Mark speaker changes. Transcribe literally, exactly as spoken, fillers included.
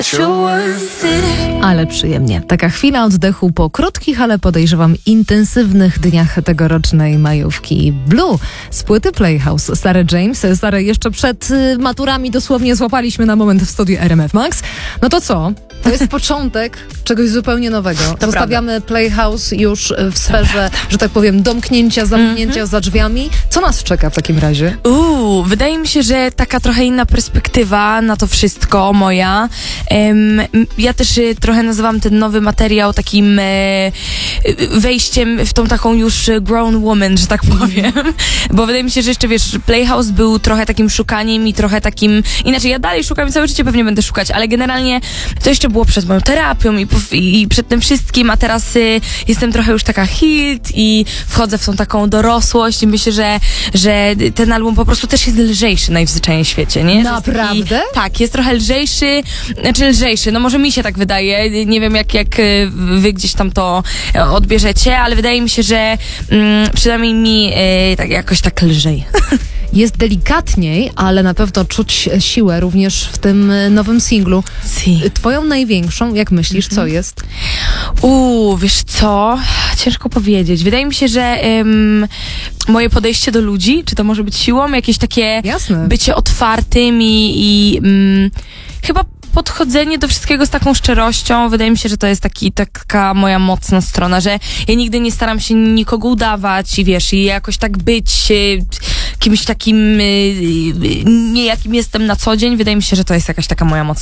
Speaker 1: Ale przyjemnie. Taka chwila oddechu po krótkich, ale podejrzewam intensywnych dniach tegorocznej majówki. Blue z płyty Playhouse. Sarah James. Sarah jeszcze przed y, maturami dosłownie złapaliśmy na moment w studiu R M F Max. No to co? To jest początek czegoś zupełnie nowego. To Zostawiamy prawda. Playhouse już w sferze, że tak powiem, domknięcia, zamknięcia mm-hmm. za drzwiami. Co nas czeka w takim razie?
Speaker 2: Uuu, wydaje mi się, że taka trochę inna perspektywa na to wszystko moja. Um, ja też y, trochę nazywam ten nowy materiał takim y, wejściem w tą taką już grown woman, że tak powiem. Bo wydaje mi się, że jeszcze wiesz, Playhouse był trochę takim szukaniem i trochę takim... Inaczej, ja dalej szukam i całe życie pewnie będę szukać, ale generalnie to jeszcze było przed moją terapią i, i, i przed tym wszystkim, a teraz y, jestem trochę już taka healed i wchodzę w tą taką dorosłość i myślę, że, że ten album po prostu też jest lżejszy najzwyczajniej w świecie, nie?
Speaker 1: Naprawdę?
Speaker 2: Taki, tak, jest trochę lżejszy, znaczy lżejszy, no może mi się tak wydaje, nie wiem jak, jak wy gdzieś tam to odbierzecie, ale wydaje mi się, że mm, przynajmniej mi y, tak jakoś tak lżej.
Speaker 1: Jest delikatniej, ale na pewno czuć siłę również w tym nowym singlu.
Speaker 2: Si.
Speaker 1: Twoją największą, jak myślisz, mm-hmm. co jest?
Speaker 2: Uuu, wiesz co? Ciężko powiedzieć. Wydaje mi się, że um, moje podejście do ludzi, czy to może być siłą, jakieś takie
Speaker 1: Jasne.
Speaker 2: bycie otwartym i, i um, chyba podchodzenie do wszystkiego z taką szczerością. Wydaje mi się, że to jest taki, taka moja mocna strona, że ja nigdy nie staram się nikogo udawać i wiesz, i jakoś tak być y, kimś takim y, y, nie jakim jestem na co dzień. Wydaje mi się, że to jest jakaś taka moja mocna